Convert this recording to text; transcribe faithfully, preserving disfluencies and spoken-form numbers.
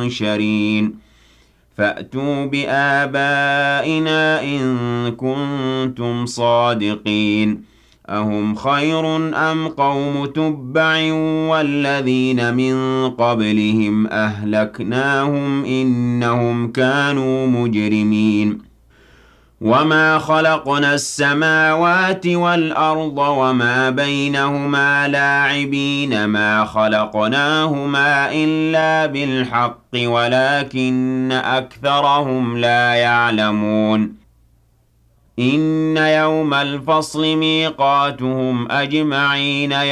مُنشَرِينَ فَأْتُوا بِآبَائِنَا إِن كُنتُمْ صَادِقِينَ أَهُمْ خَيْرٌ أَمْ قَوْمُ تُبَّعٍ وَالَّذِينَ مِن قَبْلِهِمْ أَهْلَكْنَاهُمْ إِنَّهُمْ كَانُوا مُجْرِمِينَ وَمَا خَلَقْنَا السَّمَاوَاتِ وَالْأَرْضَ وَمَا بَيْنَهُمَا لَاعِبِينَ مَا خَلَقْنَاهُمَا إِلَّا بِالْحَقِّ وَلَكِنَّ أَكْثَرَهُمْ لَا يَعْلَمُونَ إِنَّ يَوْمَ الْفَصْلِ مِيقَاتُهُمْ أَجْمَعِينَ